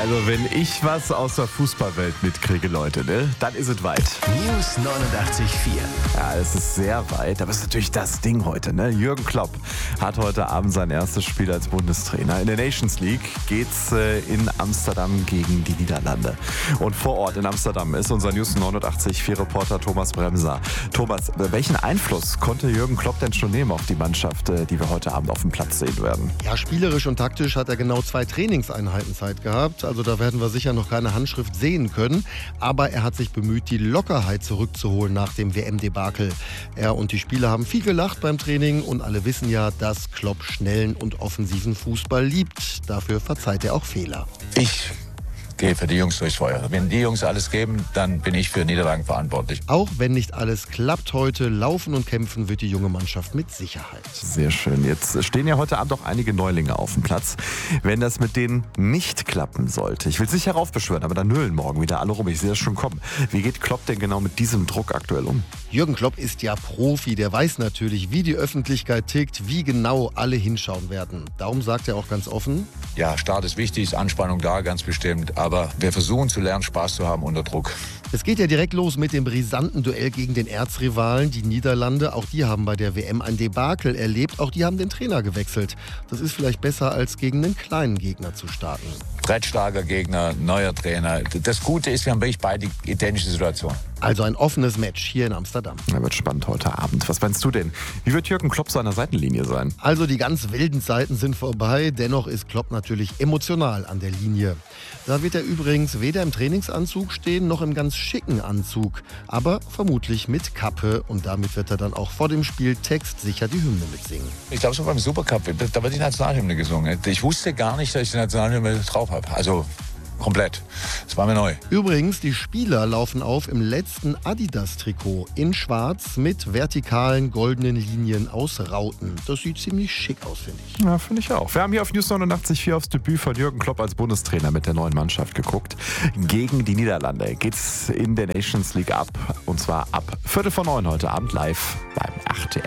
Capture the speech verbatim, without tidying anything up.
Also wenn ich was aus der Fußballwelt mitkriege, Leute, ne, dann ist es weit. News neunundachtzig Komma vier. Ja, es ist sehr weit, aber es ist natürlich das Ding heute. Ne? Jürgen Klopp hat heute Abend sein erstes Spiel als Bundestrainer. In der Nations League geht's äh, in Amsterdam gegen die Niederlande. Und vor Ort in Amsterdam ist unser News neunundachtzig Komma vier Reporter Thomas Bremser. Thomas, welchen Einfluss konnte Jürgen Klopp denn schon nehmen auf die Mannschaft, äh, die wir heute Abend auf dem Platz sehen werden? Ja, spielerisch und taktisch hat er genau zwei Trainingseinheiten Zeit gehabt. Also da werden wir sicher noch keine Handschrift sehen können. Aber er hat sich bemüht, die Lockerheit zurückzuholen nach dem W M-Debakel. Er und die Spieler haben viel gelacht beim Training und alle wissen ja, dass Klopp schnellen und offensiven Fußball liebt. Dafür verzeiht er auch Fehler. Ich gehe für die Jungs durchs Feuer. Wenn die Jungs alles geben, dann bin ich für Niederlagen verantwortlich. Auch wenn nicht alles klappt heute, laufen und kämpfen wird die junge Mannschaft mit Sicherheit. Sehr schön. Jetzt stehen ja heute Abend auch einige Neulinge auf dem Platz. Wenn das mit denen nicht klappen sollte, ich will es nicht heraufbeschwören, aber dann nölen morgen wieder alle rum. Ich sehe das schon kommen. Wie geht Klopp denn genau mit diesem Druck aktuell um? Jürgen Klopp ist ja Profi. Der weiß natürlich, wie die Öffentlichkeit tickt, wie genau alle hinschauen werden. Darum sagt er auch ganz offen: Ja, Start ist wichtig, ist Anspannung da, ganz bestimmt. Aber wir versuchen zu lernen, Spaß zu haben unter Druck. Es geht ja direkt los mit dem brisanten Duell gegen den Erzrivalen, die Niederlande. Auch die haben bei der W M ein Debakel erlebt. Auch die haben den Trainer gewechselt. Das ist vielleicht besser, als gegen einen kleinen Gegner zu starten. Brettstarker Gegner, neuer Trainer. Das Gute ist, wir haben wirklich beide identische Situationen. Also ein offenes Match hier in Amsterdam. Ja, wird spannend heute Abend. Was meinst du denn? Wie wird Jürgen Klopp seiner Seitenlinie sein? Also die ganz wilden Zeiten sind vorbei. Dennoch ist Klopp natürlich emotional an der Linie. Da wird er übrigens weder im Trainingsanzug stehen, noch im ganz schicken Anzug. Aber vermutlich mit Kappe. Und damit wird er dann auch vor dem Spiel textsicher die Hymne mitsingen. Ich glaube, so beim Supercup, da wird die Nationalhymne gesungen. Ich wusste gar nicht, dass ich die Nationalhymne drauf habe. Also komplett. Das war mir neu. Übrigens, die Spieler laufen auf im letzten Adidas-Trikot in schwarz mit vertikalen goldenen Linien aus Rauten. Das sieht ziemlich schick aus, finde ich. Ja, finde ich auch. Wir haben hier auf News neunundachtzig Komma vier aufs Debüt von Jürgen Klopp als Bundestrainer mit der neuen Mannschaft geguckt. Gegen die Niederlande geht's in der Nations League ab. Und zwar ab Viertel vor neun heute Abend live beim acht T R.